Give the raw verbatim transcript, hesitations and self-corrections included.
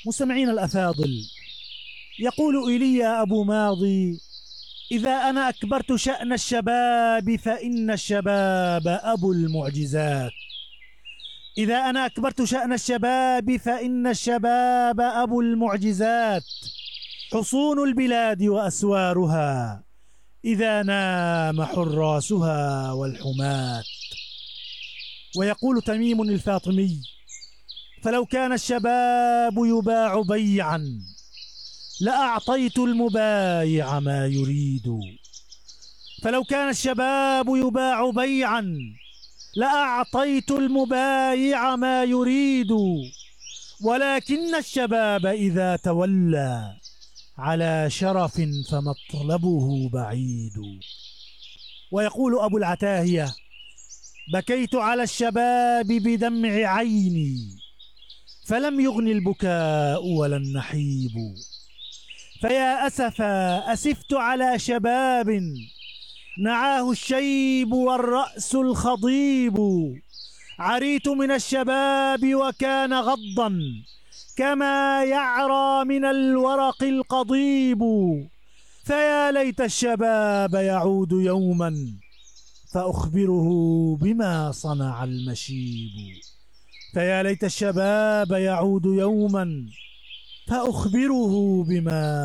مستمعين الأفاضل، يقول إيليا أبو ماضي: إذا أنا أكبرت شأن الشباب فإن الشباب أبو المعجزات. إذا أنا أكبرت شأن الشباب فإن الشباب أبو المعجزات. حصون البلاد وأسوارها إذا نام حراسها والحماة. ويقول تميم الفاطمي: فلو كان الشباب يباع بيعا لأعطيت المبايع ما يريد. فلو كان الشباب يباع بيعا لأعطيت المبايع ما يريد. ولكن الشباب إذا تولى على شرف فمطلبه بعيد. ويقول أبو العتاهية: بكيت على الشباب بدمع عيني فلم يغن البكاء ولا النحيب. فيا أسفا أسفت على شباب نعاه الشيب والرأس الخضيب. عريت من الشباب وكان غضا كما يعرى من الورق القضيب. فيا ليت الشباب يعود يوما فأخبره بما صنع المشيب. فيا ليت الشباب يعود يوما فأخبره بما